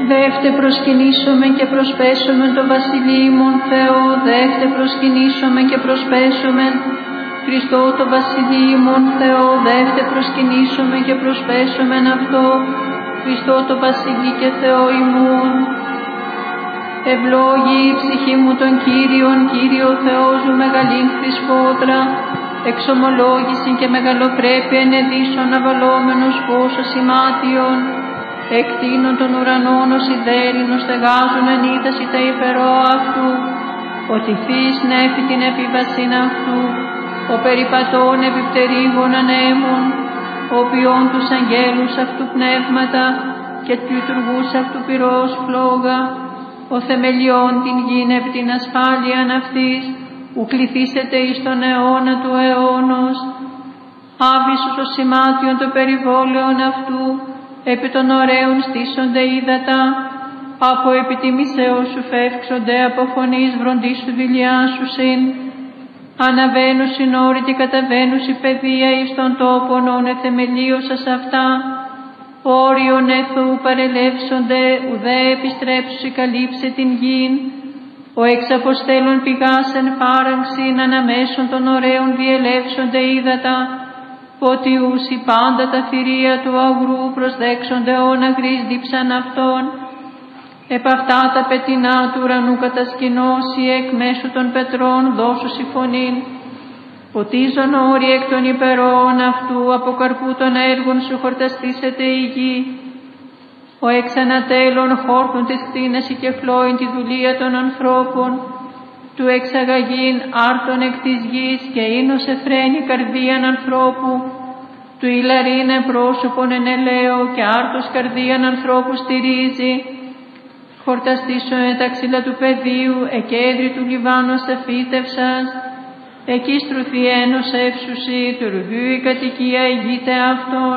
Δεύτε προσκυνήσομεν και προσπέσομεν το βασιλείμον Θεό, δεύτε προσκυνήσομεν και προσπέσομεν Χριστό το βασιλείμον Θεό, δεύτε προσκυνήσομεν και προσπέσομεν αυτό Χριστό το βασιλεί και Θεό ημών. Ευλόγη η ψυχή μου τον Κύριον, Κύριο Θεός μου μεγαλήν χρυσφότρα, εξομολόγηση και μεγαλοπρέπεια ενεδίσων αβαλόμενος φως ημάτιον, εκτείνων των ουρανών ως ιδέρινος στεγάζουν εν είδαση τα υπερόα αυτού, ότι θείς νέφη την επίβασιν αυτού, ο περιπατών επιπτερίγων ανέμων, ο ποιών τους αγγέλους αυτού πνεύματα και του λειτουργούς αυτού πυρός φλόγα, ο θεμελιών την γην επί την ασφάλειαν αυτής, ου κληθήσετε εις τον αιώνα του αιώνος, άβυσος ο σημάτιον των περιβόλαιων αυτού, επί των ωραίων στήσονται ύδατα, από επιτιμήσεως σου φεύξονται, από φωνής βροντίσου δηλιάσουσιν, αναβαίνουσιν όροι και καταβαίνουσι παιδεία εις των τόπων ον εθεμελίωσας αυτά, όριον έθου παρελεύσονται, ουδέ επιστρέψουσι καλύψε την γην, ο εξ αποστέλων πηγάς εν φάραγξην αναμέσων των ωραίων διελεύσονται ύδατα, ότι ούσι πάντα τα θηρία του αγρού προσδέξονται όν αγρής δίψαν αυτών, επ' αυτά τα πετεινά του ουρανού κατασκηνώσει εκ μέσου των πετρών δώσουσι φωνήν, ποτίζον όροι εκ των υπερών αυτού, από καρπού των έργων σου χορταστήσεται η γη, ο εξ ανατέλων χόρτουν της κτίνας και χλώην τη δουλεία των ανθρώπων, του εξαγαγήν άρτων εκ της γης και ίνος εφραίνει καρδίαν ανθρώπου, του ηλαρίνε πρόσωπον εν ελαίο και άρτος καρδίαν ανθρώπου στηρίζει, χορταστήσω τα ξύλα του πεδίου, εκέντρι του Λιβάνος εφύτευσας, εκεί στρουθή ένος εύσουσι, του ρουδιού η κατοικία ηγείται αυτών,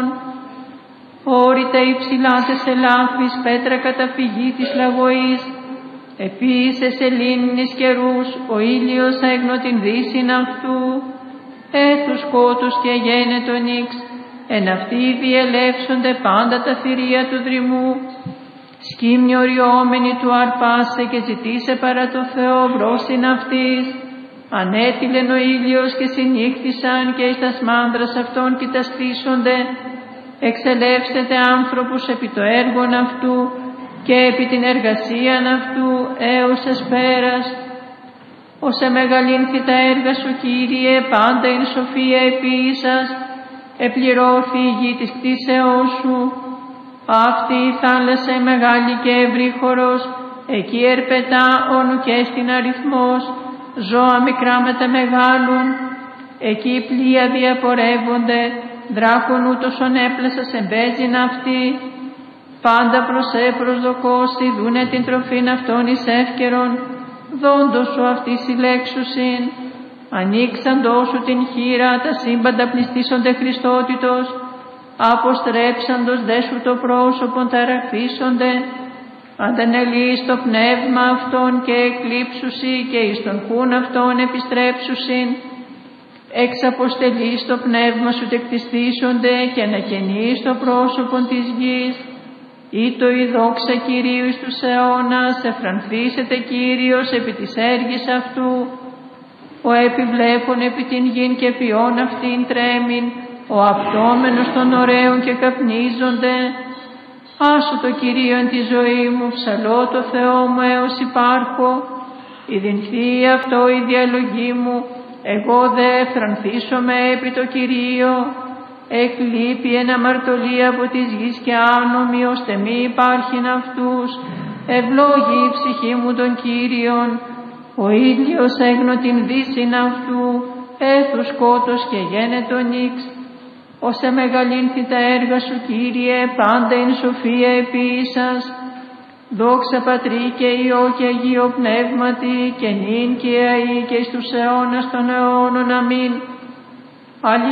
όρητα υψηλά τες ελάφης, πέτρα καταφυγή της λαγωής, επίσης σελήνης καιρούς, ο ήλιος έγνω την δύσιν αυτού, έθους σκότους και γένετο νύξ, εν αυτοί διελεύσονται πάντα τα θηρία του δρυμού, σκύμνη οριόμενη του αρπάσε και ζητήσε παρά το Θεό βρόσιν αυτής, ανέτειλεν ο ήλιος και συνήχθησαν και εις τας μάνδρας αυτών κοιταστήσονται, εξελεύσετε άνθρωπους επί το έργον αυτού και επί την εργασίαν αυτού έως εσπέρας. Όσε μεγαλύνθη τα έργα σου Κύριε, πάντα η σοφία επίησας, επληρώθη η γη της κτίσεώς σου. Αυτή η θάλασσα η μεγάλη και ευρύχωρος, εκεί ερπετά όνου και στην αριθμός, ζώα μικρά με τα μεγάλουν, εκεί πλοία διαπορεύονται, δράκων ούτως ονέπλασας εμπέζειν αυτή, πάντα προσδοκώσει, δούνε την τροφήν αυτών εις εύκαιρον, δόντος σου αυτή συλλέξουσιν, ανοίξαντός σου την χείρα, τα σύμπαντα πληστήσονται Χριστότητος, αποστρέψαντος δε σου το πρόσωπον ταραχθήσονται, αντανελείς το πνεύμα αυτών και εκλείψουσι και εις τον χούν αυτών επιστρέψουσιν, εξ αποστελείς το πνεύμα σου τεκτιστήσονται και ανακαινείς το πρόσωπον της γης, ήτο η δόξα Κυρίου εις τους αιώνας, εφρανθήσετε Κύριος επί της έργης αυτού, ο επιβλέπων επί την γην και ποιόν αυτήν τρέμην, ο απτόμενος των ωραίων και καπνίζονται. Άσου το Κυρίο εν τη ζωή μου, ψαλώ το Θεό μου έως υπάρχω, ειδυνθεί αυτό η διαλογή μου, εγώ δε εφρανθήσομαι επί το Κυρίο, εκλείπει εν αμαρτωλία από της γης και άνομοι, ώστε μη υπάρχειν αυτούς, ευλόγη η ψυχή μου τον Κύριον, ο ήλιος έγνω την δύσιν αυτού, έθους σκότος και γένετο νύξ, όσε μεγαλύνθη τα έργα σου Κύριε, πάντα εν σοφία επίησας, δόξα Πατρί και Υιό και Αγίο Πνεύματι, και νυν και αεί και εις τους αιώνας των αιώνων. Αμήν.